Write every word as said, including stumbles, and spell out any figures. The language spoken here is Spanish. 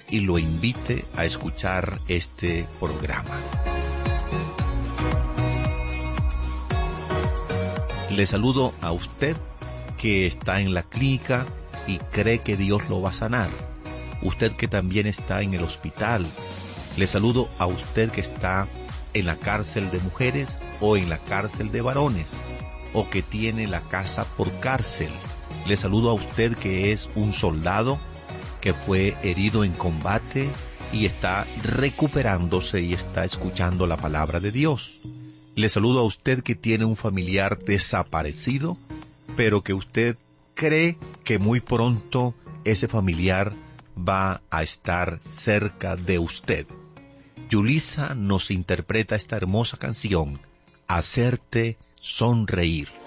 y lo invite a escuchar este programa. Le saludo a usted que está en la clínica y cree que Dios lo va a sanar. Usted que también está en el hospital. Le saludo a usted que está en la cárcel de mujeres o en la cárcel de varones, o que tiene la casa por cárcel. Le saludo a usted que es un soldado que fue herido en combate y está recuperándose y está escuchando la palabra de Dios. Le saludo a usted que tiene un familiar desaparecido, pero que usted cree que muy pronto ese familiar va a estar cerca de usted. Yulisa nos interpreta esta hermosa canción, Hacerte sonreír.